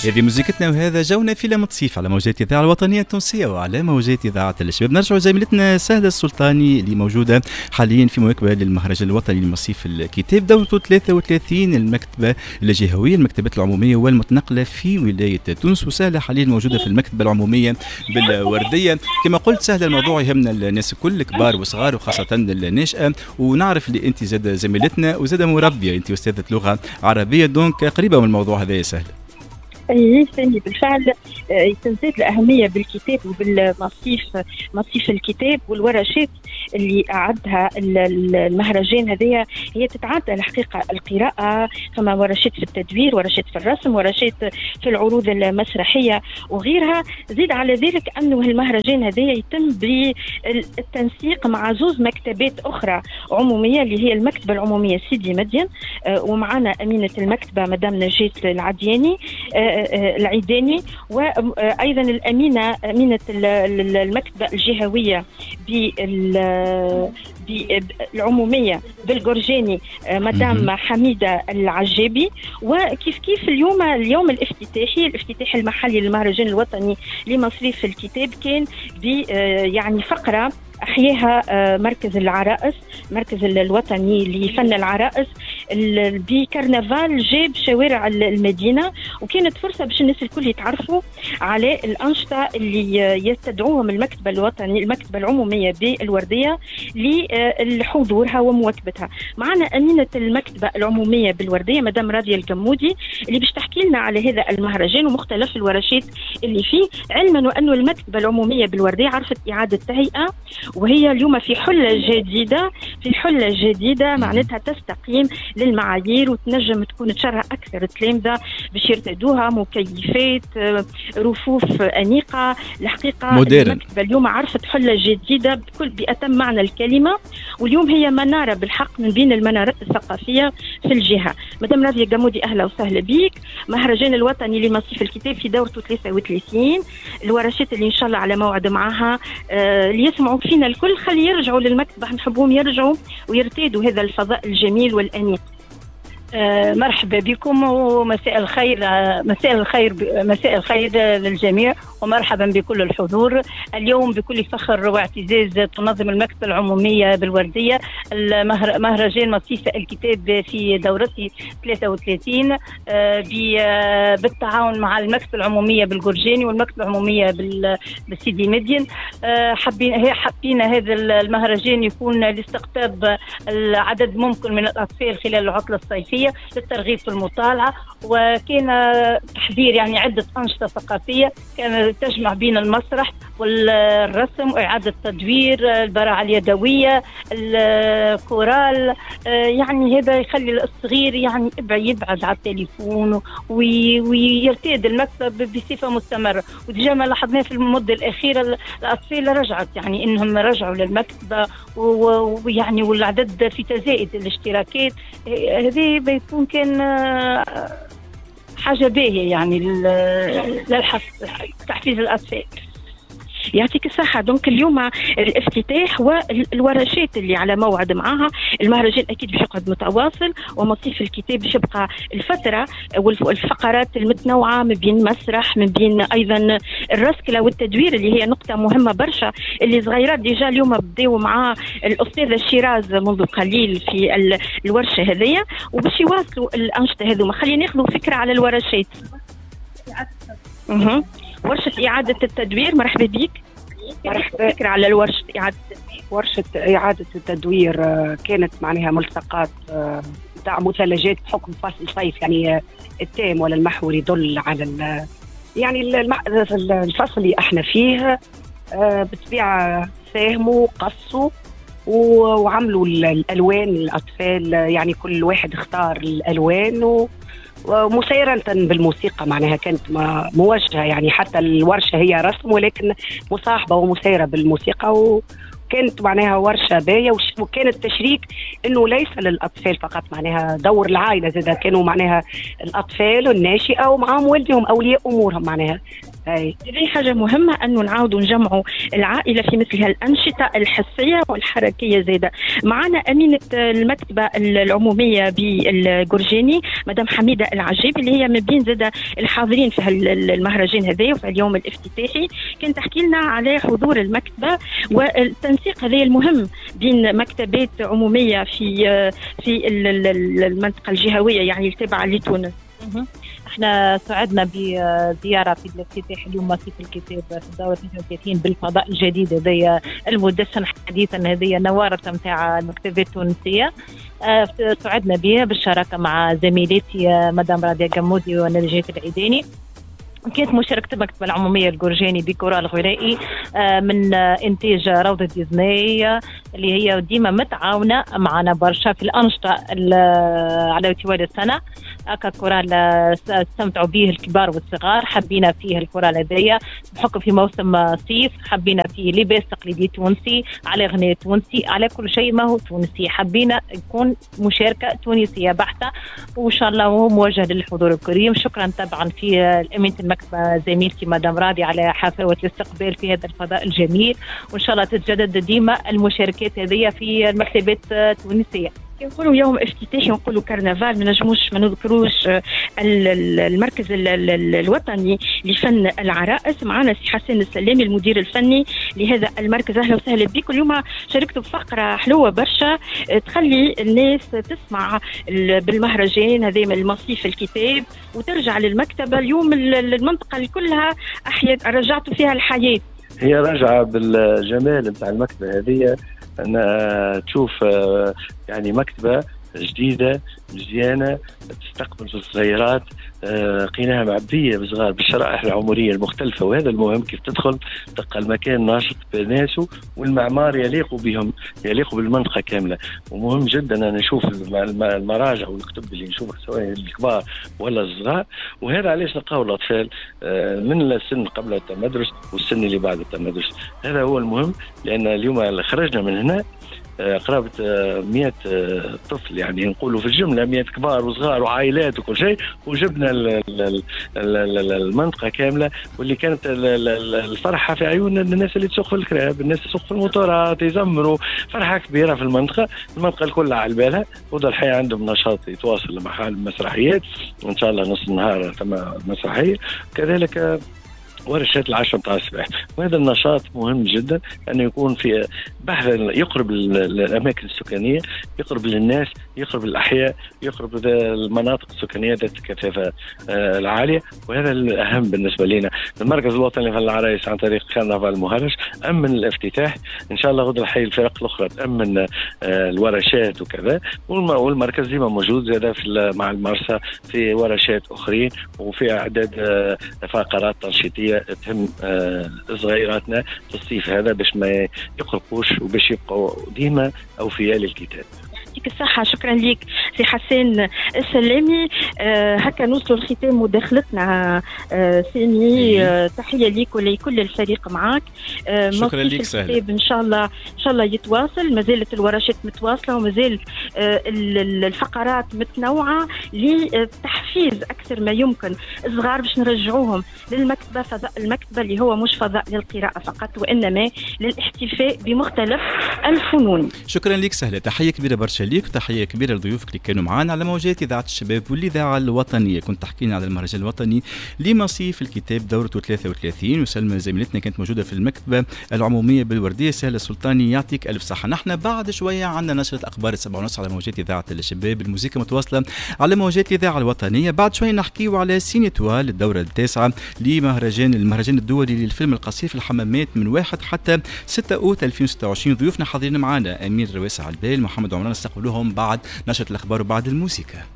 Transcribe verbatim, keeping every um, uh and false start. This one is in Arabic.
هذه موسيقتنا وهذا جونا في لمة صيف على موجات الإذاعة الوطنية التونسية وعلى موجات إذاعة الشباب. نرجع زميلتنا سهلة السلطاني اللي موجودة حاليا في مواكبة للمهرجان الوطني لمصيف الكتاب دورته ثلاثة وثلاثين، المكتبة الجهوية المكتبات العمومية والمتنقلة في ولاية تونس، وسهلة حاليا موجودة في المكتبة العمومية بالوردية. كما قلت سهلة الموضوع يهمنا الناس الكل كبار وصغار وخاصة الناشئة، ونعرف اللي أنت زاد زميلتنا وزاد مربية، أنت أستاذة لغة عربية دونك قريبة من الموضوع هذا. يا سهلة. اي سامي بالفعل تزداد الاهميه بالكتاب وبالمصيف مصيف الكتاب والورشات اللي اعدها المهرجان هذايا. هي تتعدى الحقيقه القراءه، ثم ورشات في التدوير، ورشات في الرسم، ورشات في العروض المسرحيه وغيرها. زيد على ذلك انه المهرجان هذايا يتم بالتنسيق مع زوز مكتبات اخرى عموميه اللي هي المكتبه العموميه سيدي مدين، ومعنا امينه المكتبه مدام نجاة العدياني العيداني، وايضا الامينه امينه المكتبه الجهويه بالعموميه بالجورجاني مدام حميده العجابي. وكيف كيف اليوم اليوم الافتتاحي الافتتاح المحلي للمهرجان الوطني لمصيف الكتاب كان ب يعني فقره احياها مركز العرائس، مركز الوطني لفن العرائس بكرنفال جاب شوارع المدينه، وكانت فرصه باش الناس الكل يتعرفوا على الانشطه اللي يستدعوهم المكتبه الوطني المكتبه العموميه بالورديه لحضورها ومواكبتها. معنا امينه المكتبه العموميه بالورديه مدام راضيه الجمودي اللي باش تحكي لنا على هذا المهرجان ومختلف الورشات اللي فيه، علما وانه المكتبه العموميه بالورديه عرفت اعاده تهيئه، وهي اليوم في حله جديده في حله جديده معناتها تستقيم للمعايير وتنجم تكون تشرع اكثر التلامذه باش يرتدوها، مكيفات، رفوف انيقه. الحقيقه مودرن. المكتبه اليوم عرفت حله جديده بكل باتم معنى الكلمه، واليوم هي مناره بالحق من بين المنارات الثقافيه في الجهه. مدام راضيه جمودي اهلا وسهلا بك. مهرجان الوطني لمصيف الكتاب في دورته ثلاثة وثلاثين، الورشات اللي ان شاء الله على موعد معها آه اللي يسمعوا فينا الكل خلي يرجعوا للمكتبه، نحبهم يرجعوا ويرتادوا هذا الفضاء الجميل والانيق. آه مرحبا بكم ومساء الخير مساء الخير مساء الخير للجميع ومرحبا بكل الحضور. اليوم بكل فخر واعتزاز تنظم المكتبة العمومية بالوردية مهرجان مصيف الكتاب في دورته ثلاثة وثلاثين آه بالتعاون مع المكتبة العمومية بالجورجاني والمكتبة العمومية بالسيدي مدين. آه حابين حابين هذا المهرجان يكون لاستقطاب العدد ممكن من الأطفال خلال العطلة الصيفية للترغيب في المطالعة، وكان تحضير يعني عدة أنشطة ثقافية كانت تجمع بين المسرح والرسم وإعادة تدوير، البراعة اليدوية، الكورال. يعني هذا يخلي الصغير يعني يبعد على التليفون ويرتاد المكتب بصفة مستمرة. وديجا ما لاحظناه في المدة الأخيرة الأطفال رجعت يعني إنهم رجعوا للمكتبة، ويعني والعدد في تزايد الاشتراكات. هذه بيكون كان حاجة باهية يعني للتحفيز الأطفال. يعطيك الصحة. دونك اليوم الافتتاح والورشات اللي على موعد معها. المهرجان أكيد باش يقعد متواصل، ومصيف الكتاب باش يبقى الفترة والفقرات المتنوعة من بين مسرح من بين أيضا الرسكلة والتدوير اللي هي نقطة مهمة برشا اللي صغيرات ديجا اليوم بداوا مع الأستاذة شيراز منذ قليل في الورشة هذية، وباش يواصلوا الأنشطة هذوما. خلينا ناخذوا فكرة على الورشات. اها ورشة إعادة التدوير، مرحبا بك. مرحبا. فكرة على الورشة إعادة التدوير. ورشة إعادة التدوير كانت معناها ملصقات تاع مثلجات بحكم فصل الصيف يعني التام ولا المحوري يدل على يعني الفصل اللي احنا فيه. بالطبيعة فهموا قصوا وعملوا الألوان للأطفال، يعني كل واحد اختار الألوان و ومسيرة بالموسيقى معناها كانت موجهة، يعني حتى الورشة هي رسم ولكن مصاحبة ومسيرة بالموسيقى و... كانت معناها ورشه باهيه، وكان التشريك انه ليس للاطفال فقط، معناها دور العائله زاد، كانوا معناها الاطفال والناشئه ومعهم والدهم اولياء امورهم معناها. هذه حاجة مهمة أنه نعاودوا نجمعوا العائلة في مثل هالأنشطة الحسية والحركية زيادة. معنا أمينة المكتبة العمومية بالجرجاني مدام حميدة العجيبي، اللي هي من بين زادة الحاضرين في المهرجان هذا وفي اليوم الافتتاحي. كان تحكي لنا على حضور المكتبة والتنسيق هذا المهم بين مكتبات عمومية في في المنطقة الجهوية يعني التابعة لتونس. احنا سعدنا بزياره في الافتتاح اليوم في الكتاب في الدوره اثنين وثلاثين بالفضاء الجديد هذايا المدشن حديثا، هذه نواره نتاع المكتبات التونسيه. اه سعدنا بها بالشراكه مع زميلتي مدام راديا جمودي ونرجية العيداني. كانت مشاركة المكتبة العمومية الجرجاني بكورال غنائي من إنتاج روضة ديزني اللي هي ديما متعاونة معنا برشا في الأنشطة على طوال السنة. هكا كورال استمتعوا به الكبار والصغار، حبينا فيه الكورال هذايا بحكم في موسم صيف، حبينا فيه لباس تقليدي تونسي على غناء تونسي على كل شيء ما هو تونسي، حبينا يكون مشاركة تونسية بحتة وإن شاء الله هو موجه للحضور الكريم. شكرا طبعا في أمينة المكتبة زميلتي مدام راضي على حفاوة الاستقبال في هذا الفضاء الجميل، وإن شاء الله تتجدد ديما المشاركات هذه في المكتبات التونسية. نقولوا يوم افتتاحي ونقولوا كرنفال، ما نجموش ما نذكروش المركز الوطني لفن العرائس. معنا سي حسين السلامي المدير الفني لهذا المركز. اهلا وسهلا بكم. اليوم شاركتوا بفقره حلوه برشا تخلي الناس تسمع بالمهرجان هذا المصيف الكتاب وترجع للمكتبه. اليوم المنطقه كلها احياء رجعتوا فيها الحياه، هي راجعه بالجمال نتاع المكتبه هذه، أن تشوف يعني مكتبة جديدة مزيانة تستقبل الصغيرات، قيناها معبية بصغار بالشرائح العمرية المختلفة، وهذا المهم كيف تدخل تلقى المكان ناشط بناسه والمعمار يليق بهم يليق بالمنطقة كاملة. ومهم جدا أن نشوف المراجع والكتب اللي نشوفها سواء الكبار ولا الصغار، وهذا علاش نلقاو الأطفال من السن قبل التمدرس والسن اللي بعد التمدرس. هذا هو المهم، لأن اليوم خرجنا من هنا قرابة مئة طفل، يعني نقولوا في الجملة مئة كبار وصغار وعائلات وكل شيء، وجبنا المنطقة كاملة. واللي كانت الفرحة في عيون الناس اللي تسوق في الكراب، الناس تسوق في الموتورات يزمروا، فرحة كبيرة في المنطقة. المنطقة الكل على بالها، وده الحقيقة عندهم نشاط يتواصل مع المسرحيات، وإن شاء الله نص النهار ثم مسرحية، كذلك ورشات العشرة متاع الصباح. وهذا النشاط مهم جدا أنه يكون في بحث يقرب الأماكن السكانية، يقرب للناس، يقرب الأحياء، يقرب المناطق السكانية ذات الكثافة العالية. وهذا الأهم بالنسبة لنا. المركز الوطني لفن العرايس عن طريق كرنفال المهرج أمن الافتتاح، إن شاء الله غدا الحي الفرق الأخرى تأمن الورشات وكذا، والمركز ديما موجود زاد في مع المرسى في ورشات أخرين وفي أعداد فقرات تنشيطية تهم صغيراتنا في الصيف هذا باش ما يقرقوش وباش يبقوا ديما أوفياء للكتاب. يعطيك الصحة. شكرا لك سي حسين السلامي. أه هكا نوصلوا لختام مداخلتنا. أه سامي أه تحية ليك ولكل الفريق معك. أه شكرا لك سهل. ان شاء الله ان شاء الله يتواصل، مازالت الورشات متواصلة ومازال أه الفقرات متنوعة لتحفيز أكثر ما يمكن الصغار باش نرجعوهم للمكتبة، فضاء المكتبة اللي هو مش فضاء للقراءة فقط وإنما للاحتفاء بمختلف الفنون. شكرا لك سهلة. تحية كبيرة برشا ليك، وتحية كبيرة لضيوفك اللي كانوا معنا على موجات إذاعة الشباب والإذاعة الوطنية. كنت تحكينا على المهرجان الوطني لمصيف الكتاب دورته ثلاثة وثلاثين، وسلمى زميلتنا كانت موجودة في المكتبة العمومية بالوردية. سهلة السلطاني يعطيك ألف صحة. نحن بعد شوية عندنا نشرة أخبار السبعة ونص على موجات إذاعة الشباب، الموسيقى متواصلة على موجات الإذاعة الوطنية. بعد شوية نحكيو على سينيتوال الدورة التاسعة لمهرجان المهرجان الدولي للفيلم القصير في الحمامات من واحد حتى ستة أوت ألفين وستة وعشرين. ضيوفنا حاضرين معنا أمير رواسع البال، محمد عمران، استقبلوهم بعد نشرة الأخبار وبعد الموسيقى.